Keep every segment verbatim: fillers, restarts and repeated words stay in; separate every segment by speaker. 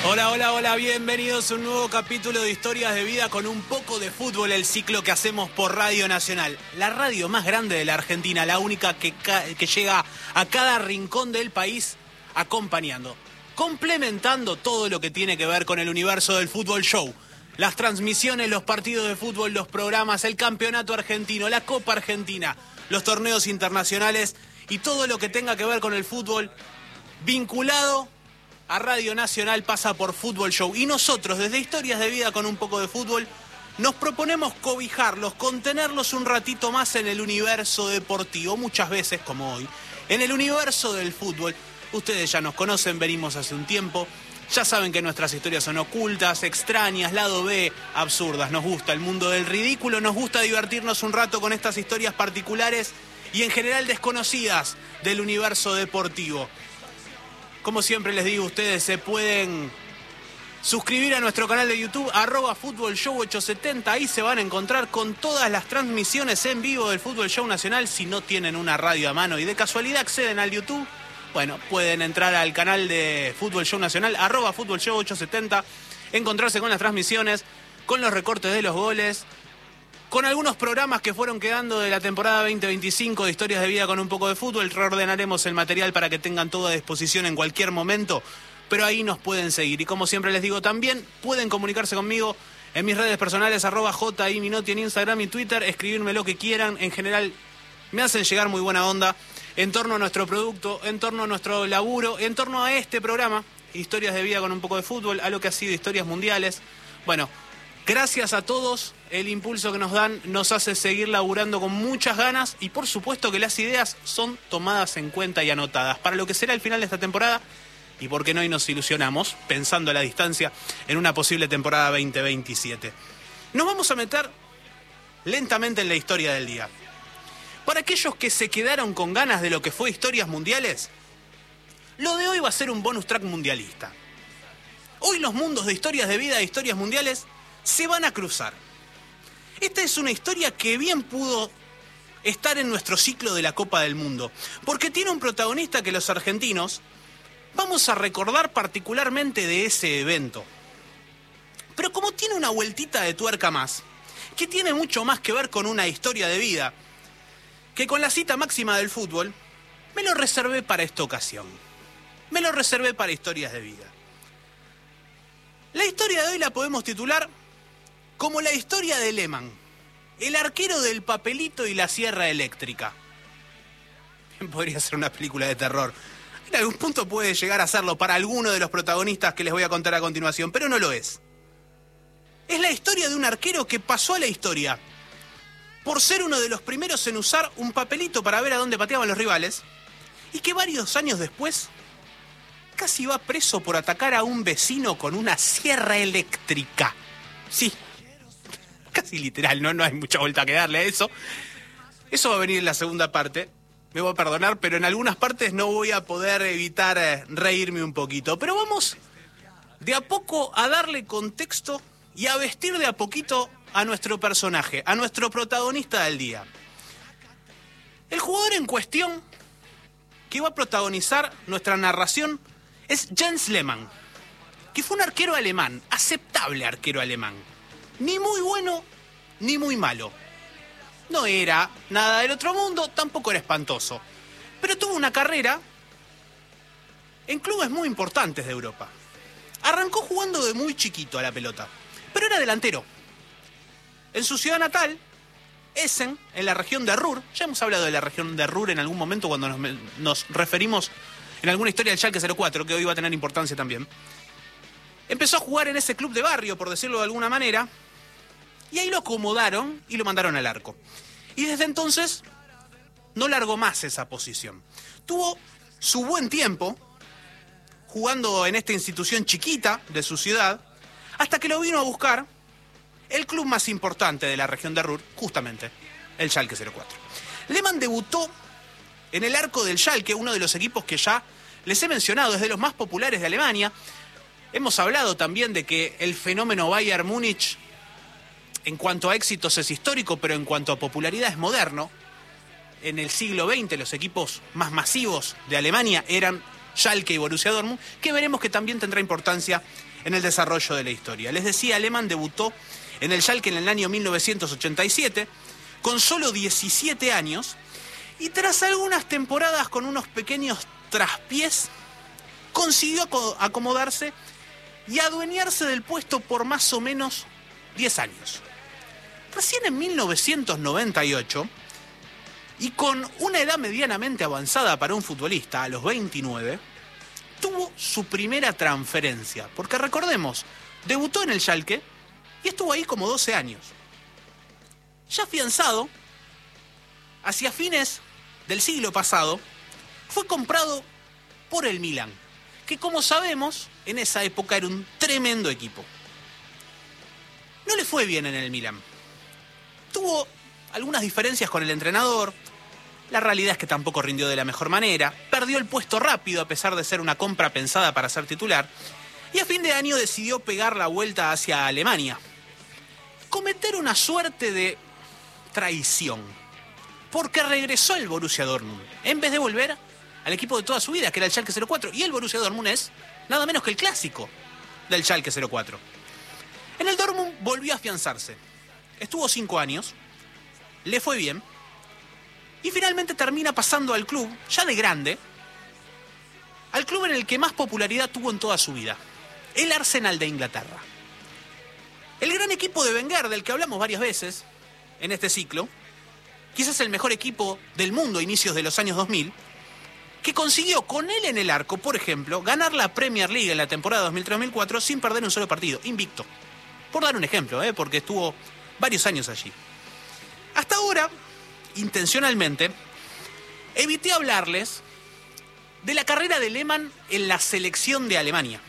Speaker 1: Hola, hola, hola, bienvenidos a un nuevo capítulo de Historias de Vida con un poco de fútbol, el ciclo que hacemos por Radio Nacional. La radio más grande de la Argentina, la única que, que llega a cada rincón del país acompañando, complementando todo lo que tiene que ver con el universo del fútbol show. Las transmisiones, los partidos de fútbol, los programas, el campeonato argentino, la Copa Argentina, los torneos internacionales y todo lo que tenga que ver con el fútbol vinculado a Radio Nacional pasa por Fútbol Show. Y nosotros, desde Historias de Vida con un poco de fútbol, nos proponemos cobijarlos, contenerlos un ratito más en el universo deportivo, muchas veces como hoy, en el universo del fútbol. Ustedes ya nos conocen, venimos hace un tiempo, ya saben que nuestras historias son ocultas, extrañas, lado B, absurdas. Nos gusta el mundo del ridículo, nos gusta divertirnos un rato con estas historias particulares y en general desconocidas del universo deportivo. Como siempre les digo, ustedes se pueden suscribir a nuestro canal de YouTube, arroba Fútbol Show ochocientos setenta. Ahí se van a encontrar con todas las transmisiones en vivo del Fútbol Show Nacional. Si no tienen una radio a mano y de casualidad acceden al YouTube, bueno, pueden entrar al canal de Fútbol Show Nacional, arroba Fútbol Show ochocientos setenta, encontrarse con las transmisiones, con los recortes de los goles, con algunos programas que fueron quedando de la temporada veinte veinticinco de Historias de Vida con un poco de fútbol. Reordenaremos el material para que tengan todo a disposición en cualquier momento, pero ahí nos pueden seguir. Y como siempre les digo, también pueden comunicarse conmigo en mis redes personales, arroba jiminotti en Instagram y Twitter, escribirme lo que quieran. En general me hacen llegar muy buena onda en torno a nuestro producto, en torno a nuestro laburo, en torno a este programa, Historias de Vida con un poco de fútbol, a lo que ha sido Historias Mundiales. Bueno, gracias a todos, el impulso que nos dan nos hace seguir laburando con muchas ganas y por supuesto que las ideas son tomadas en cuenta y anotadas para lo que será el final de esta temporada y por qué no hoy nos ilusionamos, pensando a la distancia, en una posible temporada veinte veintisiete. Nos vamos a meter lentamente en la historia del día. Para aquellos que se quedaron con ganas de lo que fue Historias Mundiales, lo de hoy va a ser un bonus track mundialista. Hoy los mundos de Historias de Vida e Historias Mundiales se van a cruzar. Esta es una historia que bien pudo estar en nuestro ciclo de la Copa del Mundo, porque tiene un protagonista que los argentinos vamos a recordar particularmente de ese evento. Pero como tiene una vueltita de tuerca más, que tiene mucho más que ver con una historia de vida que con la cita máxima del fútbol, me lo reservé para esta ocasión. Me lo reservé para Historias de Vida. La historia de hoy la podemos titular como la historia de Lehmann, el arquero del papelito y la sierra eléctrica. Podría ser una película de terror. En algún punto puede llegar a serlo para alguno de los protagonistas que les voy a contar a continuación, pero no lo es. Es la historia de un arquero que pasó a la historia por ser uno de los primeros en usar un papelito para ver a dónde pateaban los rivales y que varios años después casi va preso por atacar a un vecino con una sierra eléctrica. Sí, casi literal, ¿no? No hay mucha vuelta que darle a eso. Eso va a venir en la segunda parte. Me voy a perdonar, pero en algunas partes no voy a poder evitar eh, reírme un poquito. Pero vamos de a poco a darle contexto y a vestir de a poquito a nuestro personaje, a nuestro protagonista del día. El jugador en cuestión que va a protagonizar nuestra narración es Jens Lehmann, que fue un arquero alemán, aceptable arquero alemán. Ni muy bueno, ni muy malo. No era nada del otro mundo, tampoco era espantoso. Pero tuvo una carrera en clubes muy importantes de Europa. Arrancó jugando de muy chiquito a la pelota, pero era delantero. En su ciudad natal, Essen, en la región de Ruhr, ya hemos hablado de la región de Ruhr en algún momento cuando nos, nos referimos en alguna historia del Schalke cero cuatro, que hoy va a tener importancia también. Empezó a jugar en ese club de barrio, por decirlo de alguna manera, y ahí lo acomodaron y lo mandaron al arco. Y desde entonces no largó más esa posición. Tuvo su buen tiempo jugando en esta institución chiquita de su ciudad, hasta que lo vino a buscar el club más importante de la región de Ruhr, justamente, el Schalke cero cuatro. Lehmann debutó en el arco del Schalke, uno de los equipos que ya les he mencionado, es de los más populares de Alemania. Hemos hablado también de que el fenómeno Bayern Múnich, en cuanto a éxitos es histórico, pero en cuanto a popularidad es moderno. En el siglo veinte los equipos más masivos de Alemania eran Schalke y Borussia Dortmund, que veremos que también tendrá importancia en el desarrollo de la historia. Les decía, Lehmann debutó en el Schalke en el año mil novecientos ochenta y siete, con solo diecisiete años, y tras algunas temporadas con unos pequeños traspiés, consiguió acomodarse y adueñarse del puesto por más o menos diez años. Recién en mil novecientos noventa y ocho, y con una edad medianamente avanzada para un futbolista, a los veintinueve, tuvo su primera transferencia. Porque recordemos, debutó en el Schalke y estuvo ahí como doce años. Ya afianzado, hacia fines del siglo pasado, fue comprado por el Milan, que como sabemos, en esa época era un tremendo equipo. No le fue bien en el Milan. Tuvo algunas diferencias con el entrenador. La realidad es que tampoco rindió de la mejor manera. Perdió el puesto rápido a pesar de ser una compra pensada para ser titular. Y a fin de año decidió pegar la vuelta hacia Alemania. Cometer una suerte de traición. Porque regresó al Borussia Dortmund, en vez de volver al equipo de toda su vida, que era el Schalke cero cuatro. Y el Borussia Dortmund es nada menos que el clásico del Schalke cero cuatro. En el Dortmund volvió a afianzarse. Estuvo cinco años. Le fue bien. Y finalmente termina pasando al club, ya de grande, al club en el que más popularidad tuvo en toda su vida, el Arsenal de Inglaterra. El gran equipo de Wenger, del que hablamos varias veces en este ciclo, quizás el mejor equipo del mundo a inicios de los años dos mil, que consiguió con él en el arco, por ejemplo, ganar la Premier League en la temporada dos mil tres dos mil cuatro sin perder un solo partido, invicto. Por dar un ejemplo, ¿eh? porque estuvo varios años allí. Hasta ahora, intencionalmente, evité hablarles de la carrera de Lehmann en la selección de Alemania.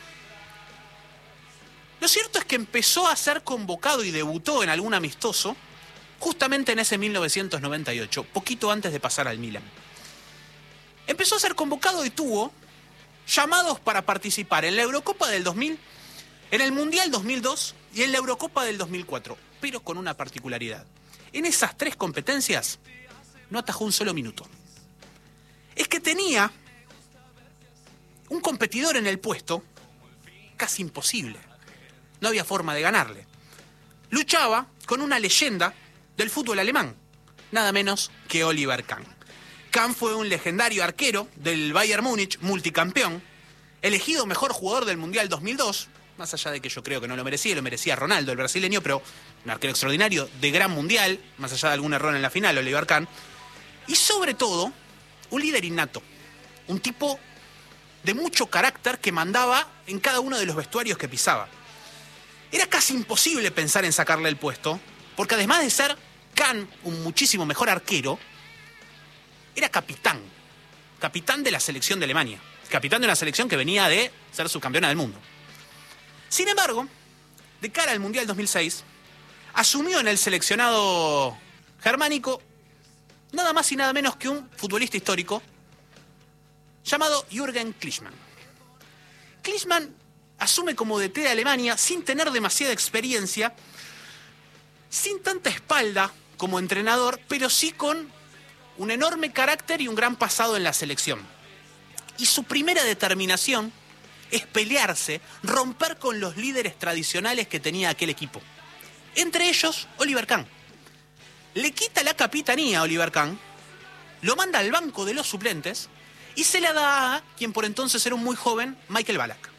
Speaker 1: Lo cierto es que empezó a ser convocado y debutó en algún amistoso justamente en ese mil novecientos noventa y ocho, poquito antes de pasar al Milan. Empezó a ser convocado y tuvo llamados para participar en la Eurocopa del dos mil, en el Mundial dos mil dos y en la Eurocopa del dos mil cuatro, pero con una particularidad. En esas tres competencias no atajó un solo minuto. Es que tenía un competidor en el puesto casi imposible. No había forma de ganarle. Luchaba con una leyenda del fútbol alemán, nada menos que Oliver Kahn. Kahn fue un legendario arquero del Bayern Múnich, multicampeón, elegido mejor jugador del Mundial dos mil dos, más allá de que yo creo que no lo merecía, lo merecía Ronaldo, el brasileño, pero un arquero extraordinario, de gran mundial, más allá de algún error en la final, Oliver Kahn. Y sobre todo, un líder innato. Un tipo de mucho carácter que mandaba en cada uno de los vestuarios que pisaba. Era casi imposible pensar en sacarle el puesto, porque además de ser Kahn un muchísimo mejor arquero, era capitán. Capitán de la selección de Alemania. Capitán de una selección que venía de ser subcampeona del mundo. Sin embargo, de cara al Mundial dos mil seis, asumió en el seleccionado germánico nada más y nada menos que un futbolista histórico llamado Jürgen Klinsmann. Klinsmann asume como D T de Alemania sin tener demasiada experiencia, sin tanta espalda como entrenador, pero sí con un enorme carácter y un gran pasado en la selección. Y su primera determinación es pelearse, romper con los líderes tradicionales que tenía aquel equipo. Entre ellos, Oliver Kahn. Le quita la capitanía a Oliver Kahn, lo manda al banco de los suplentes y se la da a quien por entonces era un muy joven, Michael Ballack.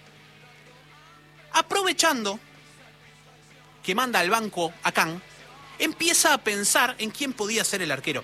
Speaker 1: Aprovechando que manda al banco a Kahn, empieza a pensar en quién podía ser el arquero.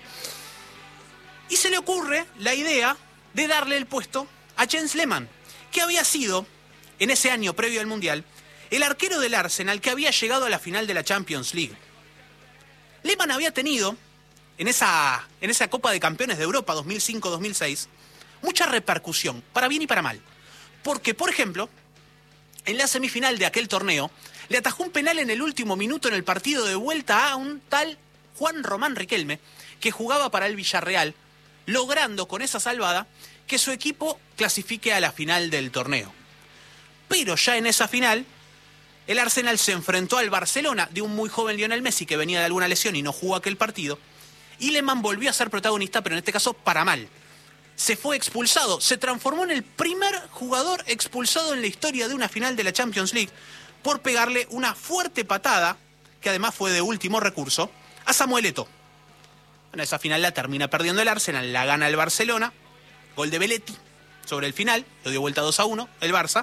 Speaker 1: Y se le ocurre la idea de darle el puesto a Jens Lehmann, que había sido, en ese año previo al Mundial, el arquero del Arsenal que había llegado a la final de la Champions League. Lehmann había tenido, en esa, en esa Copa de Campeones de Europa dos mil cinco dos mil seis, mucha repercusión, para bien y para mal. Porque, por ejemplo, en la semifinal de aquel torneo, le atajó un penal en el último minuto en el partido de vuelta a un tal Juan Román Riquelme, que jugaba para el Villarreal, logrando con esa salvada que su equipo clasifique a la final del torneo. Pero ya en esa final, el Arsenal se enfrentó al Barcelona de un muy joven Lionel Messi que venía de alguna lesión y no jugó aquel partido, y Lehmann volvió a ser protagonista, pero en este caso para mal. se fue expulsado. Se transformó en el primer jugador expulsado en la historia de una final de la Champions League por pegarle una fuerte patada, que además fue de último recurso, a Samuel Eto'o. Bueno, esa final la termina perdiendo el Arsenal, la gana el Barcelona, gol de Belletti sobre el final, lo dio vuelta dos a uno, el Barça.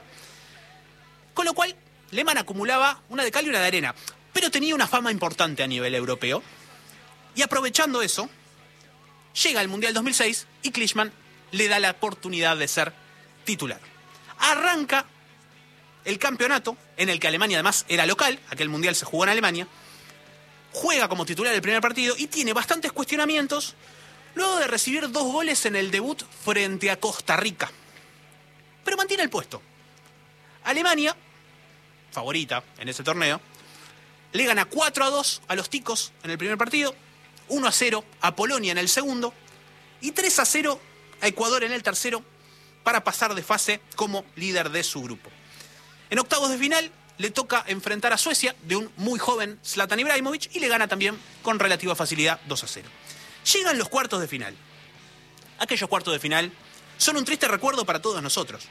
Speaker 1: Con lo cual, Lehmann acumulaba una de cal y una de arena, pero tenía una fama importante a nivel europeo. Y aprovechando eso, llega el Mundial dos mil seis y Klinsmann le da la oportunidad de ser titular. Arranca el campeonato, en el que Alemania además era local, aquel Mundial se jugó en Alemania, juega como titular el primer partido y tiene bastantes cuestionamientos luego de recibir dos goles en el debut frente a Costa Rica. Pero mantiene el puesto. Alemania, favorita en ese torneo, le gana cuatro a dos a los ticos en el primer partido, uno a cero a Polonia en el segundo y tres a cero a Ecuador en el tercero para pasar de fase como líder de su grupo. En octavos de final le toca enfrentar a Suecia de un muy joven Zlatan Ibrahimovic y le gana también con relativa facilidad dos a cero. Llegan los cuartos de final. Aquellos cuartos de final son un triste recuerdo para todos nosotros.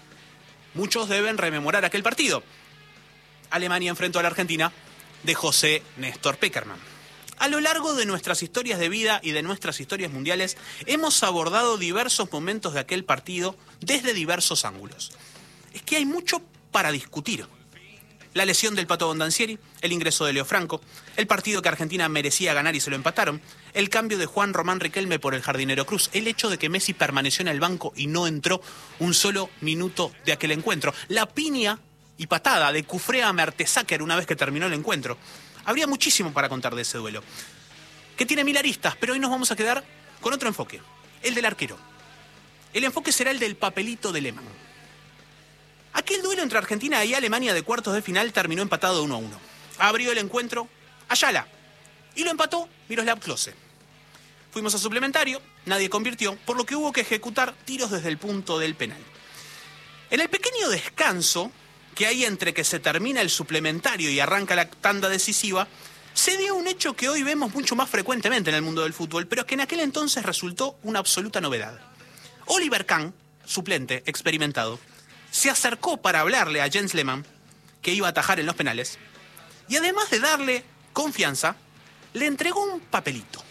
Speaker 1: Muchos deben rememorar aquel partido. Alemania enfrentó a la Argentina de José Néstor Pekerman. A lo largo de nuestras historias de vida y de nuestras historias mundiales, hemos abordado diversos momentos de aquel partido desde diversos ángulos. Es que hay mucho para discutir. La lesión del Pato Bondancieri, el ingreso de Leo Franco, el partido que Argentina merecía ganar y se lo empataron, el cambio de Juan Román Riquelme por el Jardinero Cruz, el hecho de que Messi permaneció en el banco y no entró un solo minuto de aquel encuentro, la piña y patada de Cufré a Mertesacker una vez que terminó el encuentro. Habría muchísimo para contar de ese duelo, que tiene mil aristas, pero hoy nos vamos a quedar con otro enfoque, el del arquero. El enfoque será el del papelito de Lehmann. Aquel duelo entre Argentina y Alemania de cuartos de final terminó empatado uno a uno. Abrió el encuentro Ayala y lo empató Miroslav Klose. Fuimos a suplementario, nadie convirtió, por lo que hubo que ejecutar tiros desde el punto del penal. En el pequeño descanso que hay entre que se termina el suplementario y arranca la tanda decisiva, se dio un hecho que hoy vemos mucho más frecuentemente en el mundo del fútbol, pero que en aquel entonces resultó una absoluta novedad. Oliver Kahn, suplente, experimentado, se acercó para hablarle a Jens Lehmann, que iba a atajar en los penales, y además de darle confianza, le entregó un papelito.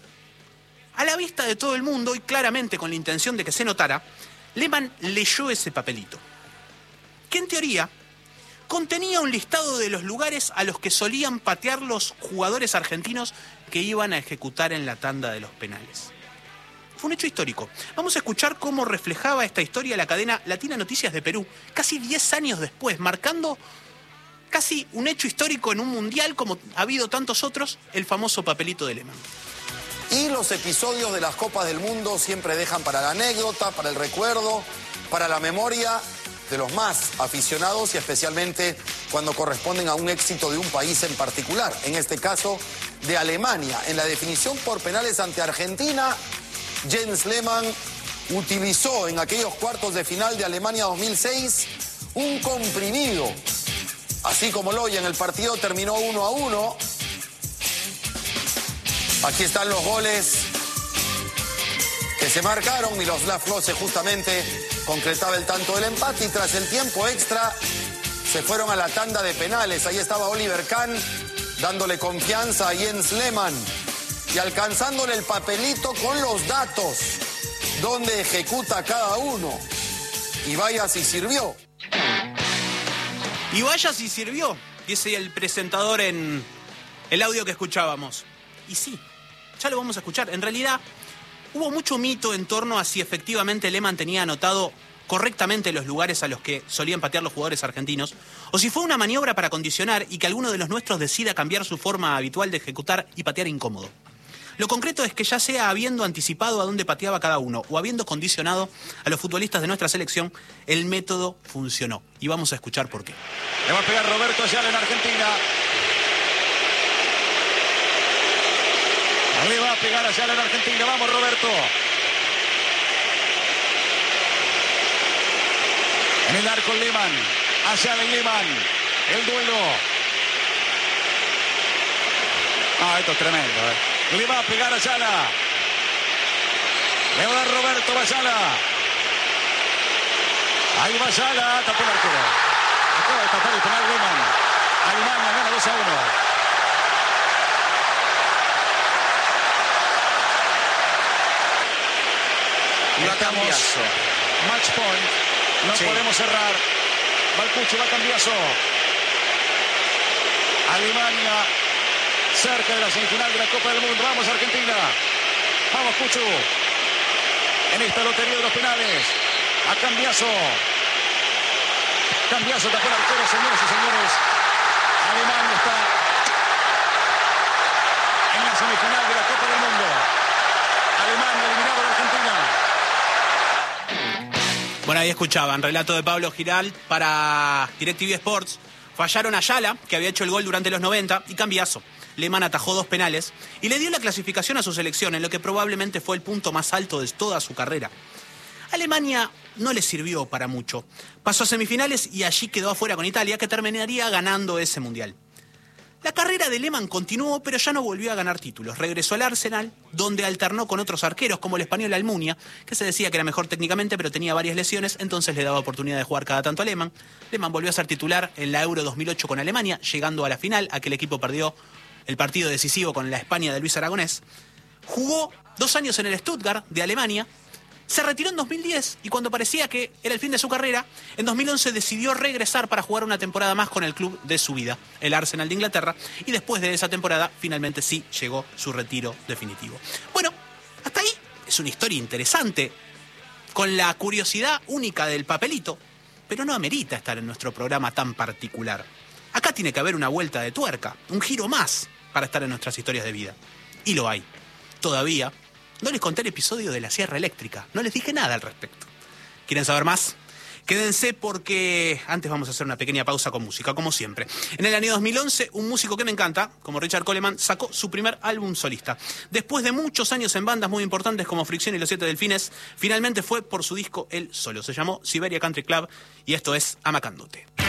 Speaker 1: A la vista de todo el mundo y claramente con la intención de que se notara, Lehmann leyó ese papelito, que en teoría contenía un listado de los lugares a los que solían patear los jugadores argentinos que iban a ejecutar en la tanda de los penales. Fue un hecho histórico. Vamos a escuchar cómo reflejaba esta historia la cadena Latina Noticias de Perú, casi diez años después, marcando casi un hecho histórico en un mundial como ha habido tantos otros, el famoso papelito de Lehmann.
Speaker 2: Y los episodios de las Copas del Mundo siempre dejan para la anécdota, para el recuerdo, para la memoria de los más aficionados y especialmente cuando corresponden a un éxito de un país en particular, en este caso de Alemania. En la definición por penales ante Argentina, Jens Lehmann utilizó en aquellos cuartos de final de Alemania dos mil seis un comprimido. Así como lo oyen, el partido terminó uno a uno. Aquí están los goles que se marcaron. Miroslav Klose justamente concretaba el tanto del empate y tras el tiempo extra se fueron a la tanda de penales. Ahí estaba Oliver Kahn dándole confianza a Jens Lehmann y alcanzándole el papelito con los datos donde ejecuta cada uno. Y vaya si sirvió.
Speaker 1: Y vaya si sirvió, dice el presentador en el audio que escuchábamos. Y sí, ya lo vamos a escuchar. En realidad, hubo mucho mito en torno a si efectivamente Lehmann tenía anotado correctamente los lugares a los que solían patear los jugadores argentinos, o si fue una maniobra para condicionar y que alguno de los nuestros decida cambiar su forma habitual de ejecutar y patear incómodo. Lo concreto es que ya sea habiendo anticipado a dónde pateaba cada uno o habiendo condicionado a los futbolistas de nuestra selección, el método funcionó. Y vamos a escuchar por qué.
Speaker 3: Le va a pegar Roberto Ayala en Argentina. Le va a pegar Ayala en Argentina. Vamos, Roberto. En el arco Lehmann. Ayala y Lehmann. El duelo. Ah, esto es tremendo, ¿eh? Le va a pegar Ayala. Le va a dar Roberto Bayala. Ahí Bayala, tapó el arquero. Acaba de tapar el penal Lehmann. Alemania gana dos a uno. Y estamos. Match point. No sí. podemos cerrar. Balcucho va a cambiazo. Alemania cerca de la semifinal de la Copa del Mundo. Vamos Argentina. Vamos Cucho. En esta lotería de los penales. A cambiazo. Cambiazo tapó el arquero, señores y señores. Alemania está en la semifinal de la Copa del Mundo. Alemania eliminado de Argentina.
Speaker 1: Bueno, ahí escuchaban, relato de Pablo Giral para DirecTV Sports. Fallaron a Ayala, que había hecho el gol durante los noventa, y cambiazo. Lehmann atajó dos penales y le dio la clasificación a su selección, en lo que probablemente fue el punto más alto de toda su carrera. Alemania no le sirvió para mucho. Pasó a semifinales y allí quedó afuera con Italia, que terminaría ganando ese mundial. La carrera de Lehmann continuó, pero ya no volvió a ganar títulos. Regresó al Arsenal, donde alternó con otros arqueros, como el español Almunia, que se decía que era mejor técnicamente, pero tenía varias lesiones, entonces le daba oportunidad de jugar cada tanto a Lehmann. Lehmann volvió a ser titular en la Euro dos mil ocho con Alemania, llegando a la final. Aquel equipo perdió el partido decisivo con la España de Luis Aragonés. Jugó dos años en el Stuttgart de Alemania. Se retiró en dos mil diez y cuando parecía que era el fin de su carrera, en dos mil once decidió regresar para jugar una temporada más con el club de su vida, el Arsenal de Inglaterra, y después de esa temporada finalmente sí llegó su retiro definitivo. Bueno, hasta ahí es una historia interesante, con la curiosidad única del papelito, pero no amerita estar en nuestro programa tan particular. Acá tiene que haber una vuelta de tuerca, un giro más para estar en nuestras historias de vida. Y lo hay. Todavía no les conté el episodio de la sierra eléctrica. No les dije nada al respecto. ¿Quieren saber más? Quédense porque antes vamos a hacer una pequeña pausa con música, como siempre. En el año dos mil once, un músico que me encanta, como Richard Coleman, sacó su primer álbum solista. Después de muchos años en bandas muy importantes como Fricción y Los Siete Delfines, finalmente fue por su disco él solo. Se llamó Siberia Country Club y esto es Amacándote.